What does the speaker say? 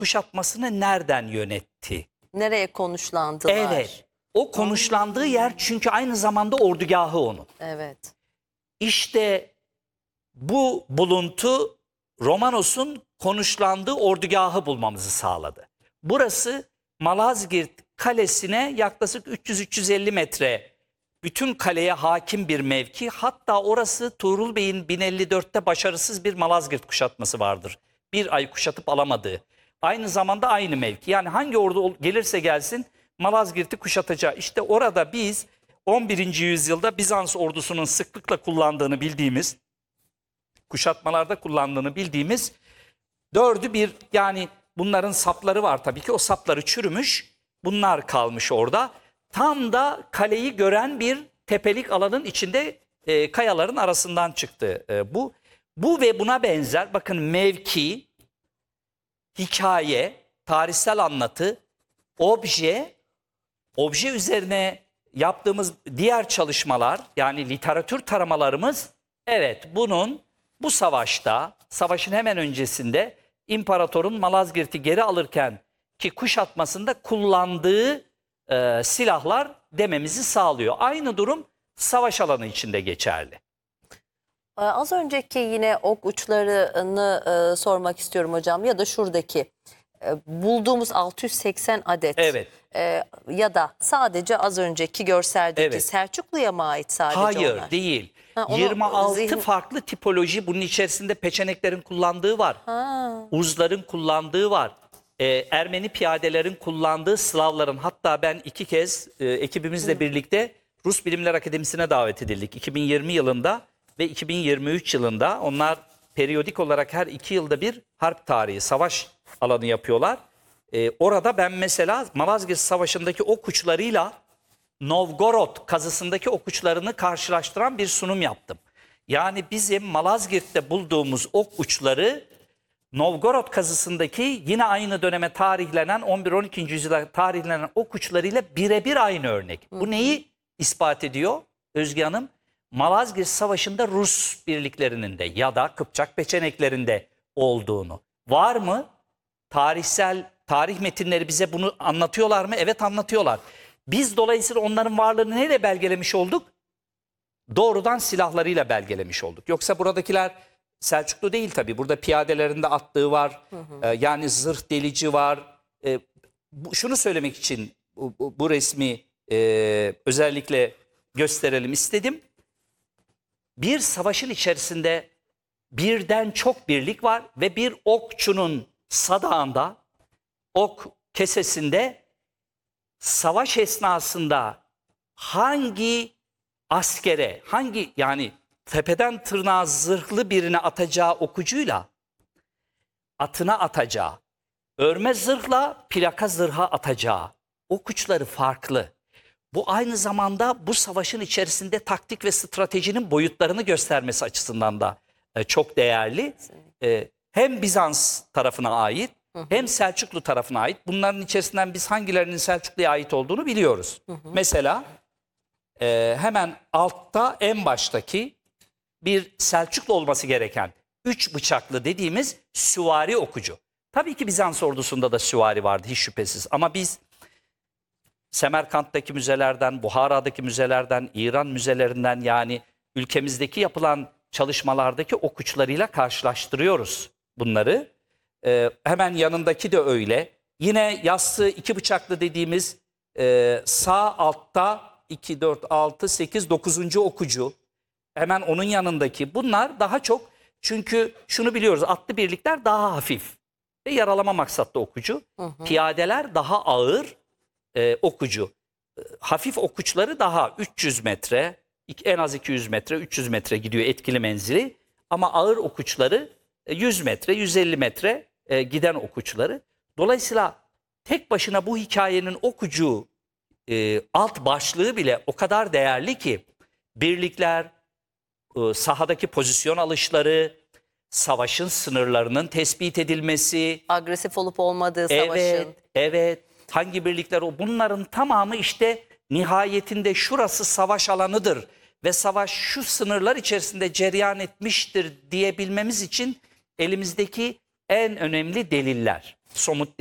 kuşatmasını nereden yönetti? Nereye konuşlandılar? Evet. O konuşlandığı yer çünkü aynı zamanda ordugahı onun. Evet. İşte bu buluntu Romanos'un konuşlandığı ordugahı bulmamızı sağladı. Burası Malazgirt Kalesi'ne yaklaşık 300-350 metre bütün kaleye hakim bir mevki. Hatta orası Tuğrul Bey'in 1054'te başarısız bir Malazgirt kuşatması vardır. Bir ay kuşatıp alamadığı. Aynı zamanda aynı mevki. Yani hangi ordu gelirse gelsin Malazgirt'i kuşatacağı. İşte orada biz 11. yüzyılda Bizans ordusunun sıklıkla kullandığını bildiğimiz, kuşatmalarda kullandığını bildiğimiz dördü bir, yani bunların sapları var tabii ki, o sapları çürümüş, bunlar kalmış orada. Tam da kaleyi gören bir tepelik alanın içinde kayaların arasından çıktı bu. Bu ve buna benzer bakın mevki, hikaye, tarihsel anlatı, obje üzerine yaptığımız diğer çalışmalar, yani literatür taramalarımız, evet bu savaşta, savaşın hemen öncesinde imparatorun Malazgirt'i geri alırken ki kuşatmasında kullandığı silahlar dememizi sağlıyor. Aynı durum savaş alanı içinde geçerli. Az önceki yine ok uçlarını sormak istiyorum hocam, ya da şuradaki bulduğumuz 680 adet. Evet. Ya da sadece az önceki görseldeki Evet. Selçuklu'ya mı ait sadece Hayır, onlar? değil. Onu 26 farklı tipoloji, bunun içerisinde peçeneklerin kullandığı var. Uzların kullandığı var. Ermeni piyadelerin kullandığı, Slavların, hatta ben 2 kez ekibimizle birlikte Rus Bilimler Akademisi'ne davet edildik. 2020 yılında ve 2023 yılında. Onlar periyodik olarak her 2 yılda bir harp tarihi, savaş alanı yapıyorlar. Orada ben mesela Malazgirt Savaşı'ndaki ok uçlarıyla Novgorod kazısındaki ok uçlarını karşılaştıran bir sunum yaptım. Yani bizim Malazgirt'te bulduğumuz ok uçları Novgorod kazısındaki yine aynı döneme tarihlenen 11-12. yüzyıla tarihlenen ok uçlarıyla birebir aynı örnek. Bu neyi ispat ediyor Özge Hanım? Malazgirt Savaşı'nda Rus birliklerinin de ya da Kıpçak peçeneklerinde olduğunu. Var mı? Tarih metinleri bize bunu anlatıyorlar mı? Evet, anlatıyorlar. Biz dolayısıyla onların varlığını neyle belgelemiş olduk? Doğrudan silahlarıyla belgelemiş olduk. Yoksa buradakiler Selçuklu değil tabii. Burada piyadelerinde attığı var. Yani zırh delici var. Şunu söylemek için bu resmi özellikle gösterelim istedim. Bir savaşın içerisinde birden çok birlik var ve bir okçunun sadağında, ok kesesinde savaş esnasında hangi askere, yani tepeden tırnağa zırhlı birine atacağı okucuyla atına atacağı, örme zırhla plaka zırha atacağı ok uçları farklı. Bu aynı zamanda bu savaşın içerisinde taktik ve stratejinin boyutlarını göstermesi açısından da çok değerli. Hem Bizans tarafına ait hem Selçuklu tarafına ait. Bunların içerisinden biz hangilerinin Selçuklu'ya ait olduğunu biliyoruz. Mesela hemen altta, en baştaki bir Selçuklu olması gereken 3 bıçaklı dediğimiz süvari okucu. Tabii ki Bizans ordusunda da süvari vardı hiç şüphesiz, ama biz Semerkant'taki müzelerden, Buhara'daki müzelerden, İran müzelerinden, yani ülkemizdeki yapılan çalışmalardaki ok uçlarıyla karşılaştırıyoruz bunları. Hemen yanındaki de öyle. Yine yassı 2 bıçaklı dediğimiz sağ altta 2, 4, 6, 8, 9. okucu. Hemen onun yanındaki. Bunlar daha çok, çünkü şunu biliyoruz, atlı birlikler daha hafif ve yaralama maksatlı okucu. Piyadeler daha ağır okucu. Hafif okuçları daha 300 metre, en az 200 metre, 300 metre gidiyor etkili menzili. Ama ağır okuçları 100 metre, 150 metre giden okuçları. Dolayısıyla tek başına bu hikayenin okucu alt başlığı bile o kadar değerli ki, birlikler, sahadaki pozisyon alışları, savaşın sınırlarının tespit edilmesi, Agresif olup olmadığı savaşın. Evet. Hangi birlikler o? Bunların tamamı işte nihayetinde şurası savaş alanıdır ve savaş şu sınırlar içerisinde cereyan etmiştir diyebilmemiz için elimizdeki en önemli deliller. somut